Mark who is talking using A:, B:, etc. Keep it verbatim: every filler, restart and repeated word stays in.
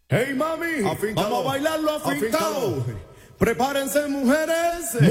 A: Hey mami,
B: Afincado.
A: vamos a bailarlo afincado.
B: Afincado.
A: Prepárense mujeres.